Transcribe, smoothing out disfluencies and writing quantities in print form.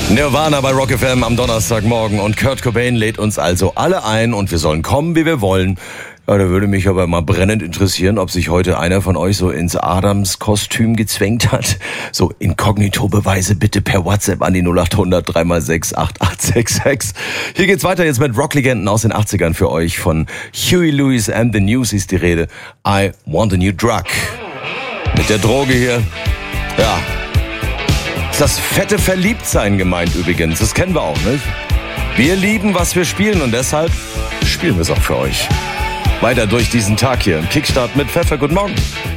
Nirvana bei Rock FM am Donnerstagmorgen und Kurt Cobain lädt uns also alle ein und wir sollen kommen, wie wir wollen. Ja, da würde mich aber mal brennend interessieren, ob sich heute einer von euch so ins Adams-Kostüm gezwängt hat. So Inkognito-Beweise bitte per WhatsApp an die 0800 3x6 8866. Hier geht's weiter jetzt mit Rocklegenden aus den 80ern für euch. Von Huey Lewis and the News ist die Rede. I want a new drug. Mit der Droge hier, ja, ist das fette Verliebtsein gemeint übrigens. Das kennen wir auch, nicht? Wir lieben, was wir spielen und deshalb spielen wir es auch für euch. Weiter durch diesen Tag hier im Kickstart mit Pfeffer. Guten Morgen.